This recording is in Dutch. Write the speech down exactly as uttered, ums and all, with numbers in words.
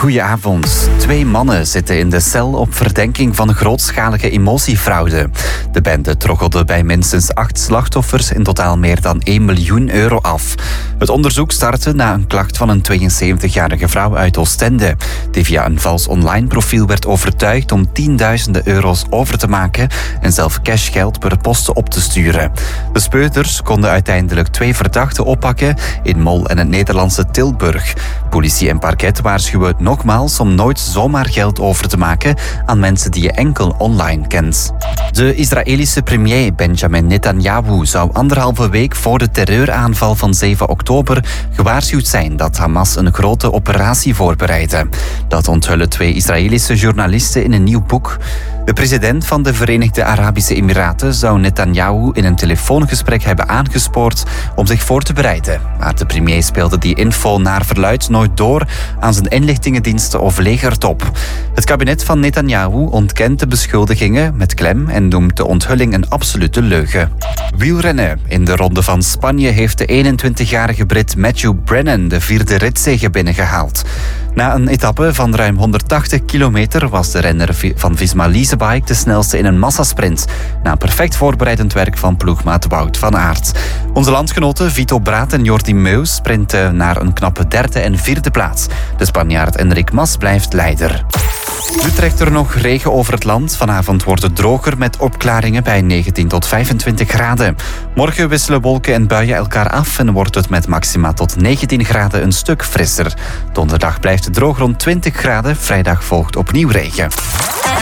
Goedenavond. Twee mannen zitten in de cel op verdenking van grootschalige emotiefraude. De bende troggelde bij minstens acht slachtoffers in totaal meer dan één miljoen euro af. Het onderzoek startte na een klacht van een tweeënzeventigjarige vrouw uit Oostende, die via een vals online profiel werd overtuigd om tienduizenden euro's over te maken en zelf cashgeld per post op te sturen. De speurders konden uiteindelijk twee verdachten oppakken in Mol en het Nederlandse Tilburg. Politie en parket waarschuwen nogmaals om nooit zomaar geld over te maken aan mensen die je enkel online kent. De Israëlische premier Benjamin Netanyahu zou anderhalve week voor de terreuraanval van zeven oktober gewaarschuwd zijn dat Hamas een grote operatie voorbereidde. Dat onthullen twee Israëlische journalisten in een nieuw boek. De president van de Verenigde Arabische Emiraten zou Netanyahu in een telefoongesprek hebben aangespoord om zich voor te bereiden. Maar de premier speelde die info naar verluidt nooit door aan zijn inlichtingendiensten of legertop. Het kabinet van Netanyahu ontkent de beschuldigingen met klem en noemt de onthulling een absolute leugen. Wielrennen. In de Ronde van Spanje heeft de eenentwintigjarige Brit Matthew Brennan de vierde ritzege binnengehaald. Na een etappe van ruim honderdtachtig kilometer was de renner van Visma Leasebike de snelste in een massasprint, na een perfect voorbereidend werk van ploegmaat Wout van Aert. Onze landgenoten Vito Braat en Jordi Meus sprinten naar een knappe derde en vierde plaats. De Spanjaard Enric Mas blijft leider. Nu trekt er nog regen over het land. Vanavond wordt het droger met opklaringen bij negentien tot vijfentwintig graden. Morgen wisselen wolken en buien elkaar af en wordt het met maxima tot negentien graden een stuk frisser. Donderdag blijft het droog rond twintig graden. Vrijdag volgt opnieuw regen.